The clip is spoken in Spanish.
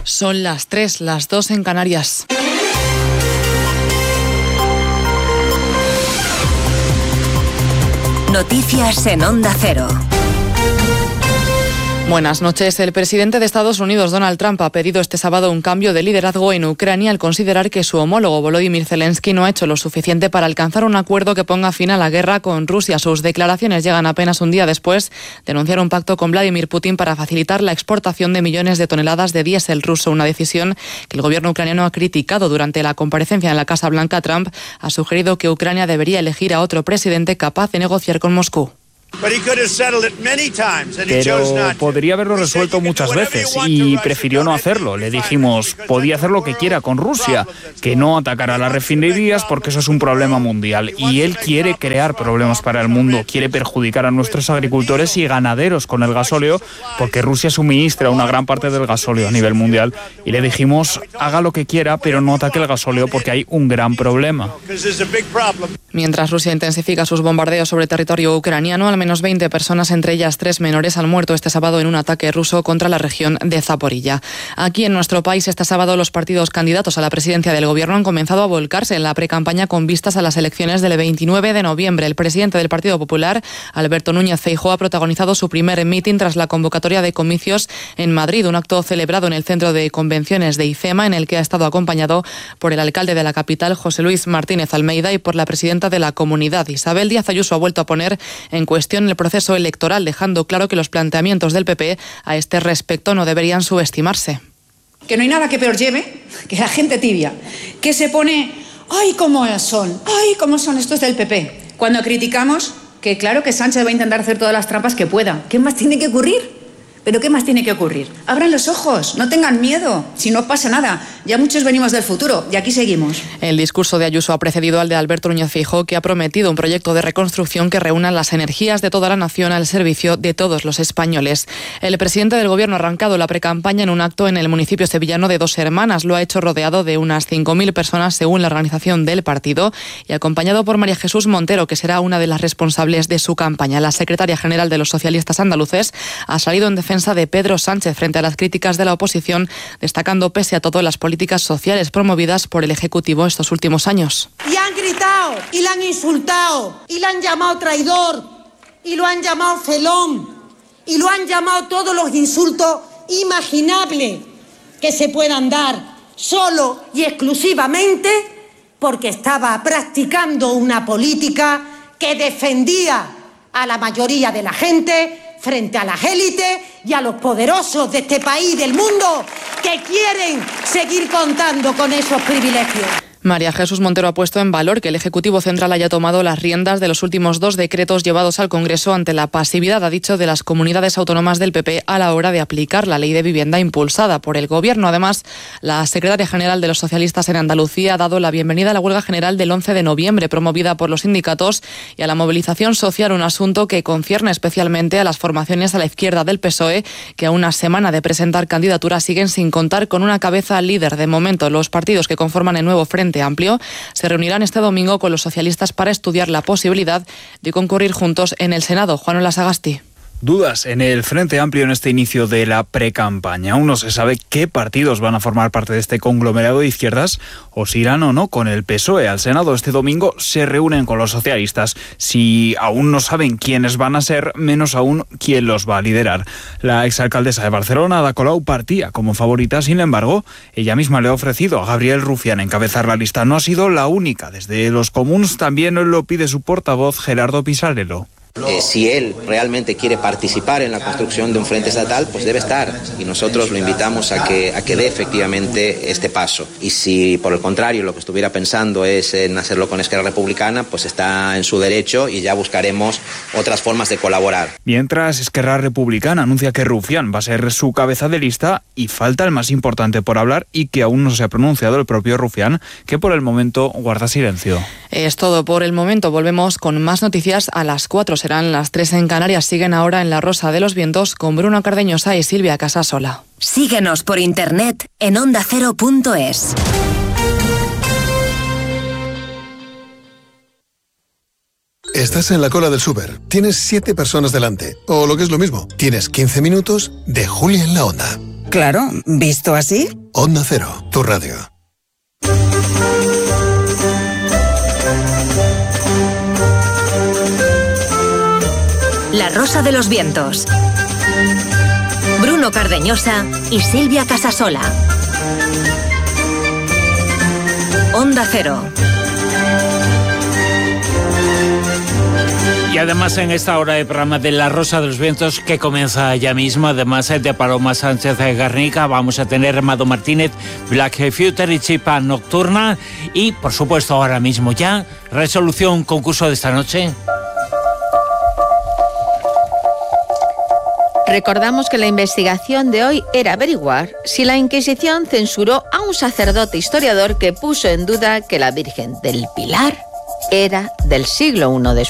Son las 3, las 2 en Canarias. Noticias en Onda Cero. Buenas noches. El presidente de Estados Unidos, Donald Trump, ha pedido este sábado un cambio de liderazgo en Ucrania al considerar que su homólogo Volodymyr Zelensky no ha hecho lo suficiente para alcanzar un acuerdo que ponga fin a la guerra con Rusia. Sus declaraciones llegan apenas un día después de anunciar un pacto con Vladimir Putin para facilitar la exportación de millones de toneladas de diésel ruso, una decisión que el gobierno ucraniano ha criticado. Durante la comparecencia en la Casa Blanca, Trump ha sugerido que Ucrania debería elegir a otro presidente capaz de negociar con Moscú. Pero podría haberlo resuelto muchas veces y prefirió no hacerlo. Le dijimos, podía hacer lo que quiera con Rusia, que no atacara las refinerías porque eso es un problema mundial. Y él quiere crear problemas para el mundo, quiere perjudicar a nuestros agricultores y ganaderos con el gasóleo, porque Rusia suministra una gran parte del gasóleo a nivel mundial. Y le dijimos, haga lo que quiera, pero no ataque el gasóleo porque hay un gran problema. Mientras Rusia intensifica sus bombardeos sobre territorio ucraniano, al menos 20 personas, entre ellas 3 menores, han muerto este sábado en un ataque ruso contra la región de Zaporilla. Aquí en nuestro país, este sábado, los partidos candidatos a la presidencia del gobierno han comenzado a volcarse en la precampaña con vistas a las elecciones del 29 de noviembre. El presidente del Partido Popular, Alberto Núñez Feijóo, ha protagonizado su primer mitin tras la convocatoria de comicios en Madrid, un acto celebrado en el Centro de Convenciones de IFEMA, en el que ha estado acompañado por el alcalde de la capital, José Luis Martínez Almeida, y por la presidenta de la comunidad. Isabel Díaz Ayuso ha vuelto a poner en cuestión el proceso electoral, dejando claro que los planteamientos del PP a este respecto no deberían subestimarse. Que no hay nada que peor lleve que la gente tibia, que se pone, ¡ay, cómo son estos del PP! Cuando criticamos que claro que Sánchez va a intentar hacer todas las trampas que pueda. ¿Qué más tiene que ocurrir? ¿Pero qué más tiene que ocurrir? Abran los ojos, no tengan miedo, si no pasa nada. Ya muchos venimos del futuro y aquí seguimos. El discurso de Ayuso ha precedido al de Alberto Núñez Feijóo, que ha prometido un proyecto de reconstrucción que reúna las energías de toda la nación al servicio de todos los españoles. El presidente del gobierno ha arrancado la precampaña en un acto en el municipio sevillano de Dos Hermanas. Lo ha hecho rodeado de unas 5.000 personas, según la organización del partido, y acompañado por María Jesús Montero, que será una de las responsables de su campaña. La secretaria general de los socialistas andaluces ha salido en defensa de Pedro Sánchez frente a las críticas de la oposición, destacando pese a todo las políticas sociales promovidas por el Ejecutivo estos últimos años. Y han gritado, y le han insultado, y le han llamado traidor, y lo han llamado felón, y lo han llamado todos los insultos imaginables que se puedan dar, solo y exclusivamente porque estaba practicando una política que defendía a la mayoría de la gente frente a las élites y a los poderosos de este país y del mundo que quieren seguir contando con esos privilegios. María Jesús Montero ha puesto en valor que el Ejecutivo Central haya tomado las riendas de los últimos 2 decretos llevados al Congreso ante la pasividad, ha dicho, de las comunidades autónomas del PP a la hora de aplicar la ley de vivienda impulsada por el Gobierno. Además, la secretaria general de los socialistas en Andalucía ha dado la bienvenida a la huelga general del 11 de noviembre promovida por los sindicatos y a la movilización social, un asunto que concierne especialmente a las formaciones a la izquierda del PSOE, que a una semana de presentar candidaturas siguen sin contar con una cabeza líder. De momento, los partidos que conforman el nuevo Frente Amplio se reunirán este domingo con los socialistas para estudiar la posibilidad de concurrir juntos en el Senado. Juan Sagasti. Dudas en el Frente Amplio en este inicio de la precampaña. Aún no se sabe qué partidos van a formar parte de este conglomerado de izquierdas o si irán o no con el PSOE. Al Senado este domingo se reúnen con los socialistas. Si aún no saben quiénes van a ser, menos aún quién los va a liderar. La exalcaldesa de Barcelona, Ada Colau, partía como favorita. Sin embargo, ella misma le ha ofrecido a Gabriel Rufián encabezar la lista. No ha sido la única. Desde los comuns también lo pide su portavoz, Gerardo Pisarello. Si él realmente quiere participar en la construcción de un frente estatal, pues debe estar, y nosotros lo invitamos a que dé efectivamente este paso. Y si por el contrario lo que estuviera pensando es en hacerlo con Esquerra Republicana, pues está en su derecho y ya buscaremos otras formas de colaborar. Mientras, Esquerra Republicana anuncia que Rufián va a ser su cabeza de lista y falta el más importante por hablar y que aún no se ha pronunciado el propio Rufián, que por el momento guarda silencio. Es todo por el momento. Volvemos con más noticias a las 4. Serán las 3 en Canarias. Siguen ahora en La Rosa de los Vientos con Bruno Cardeñosa y Silvia Casasola. Síguenos por internet en ondacero.es. Estás en la cola del súper. Tienes 7 personas delante. O lo que es lo mismo, tienes 15 minutos de Julia en la Onda. Claro, visto así. Onda Cero, tu radio. La Rosa de los Vientos. Bruno Cardeñosa y Silvia Casasola. Onda Cero. Y además en esta hora de programa de La Rosa de los Vientos, que comienza ya mismo, además de Paloma Sánchez Garnica, vamos a tener Mado Martínez, Black Future y Chipa Nocturna. Y por supuesto ahora mismo ya, resolución concurso de esta noche. Recordamos que la investigación de hoy era averiguar si la Inquisición censuró a un sacerdote historiador que puso en duda que la Virgen del Pilar era del siglo I después.